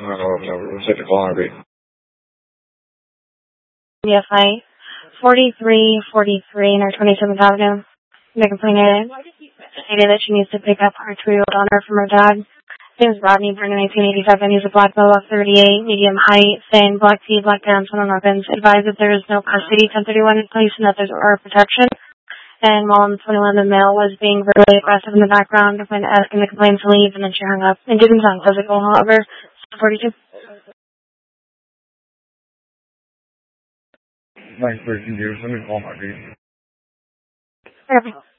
We'll set the call on repeat. Yeah, flight 4343 near 27th Avenue. The complainant stated that she needs to pick up her 2-year-old daughter from her dad. His name is Rodney, born in 1987. He's a black male of 38, medium height, thin, black teeth, black hair, and no weapons. Advised that there is no custody 1031 in place and that there's order of protection. And while on the 21, the male was being verbally aggressive in the background when asking the complainant to leave, and then she hung up. It didn't sound physical, however. 42. Thanks for your let me call my beat. Okay.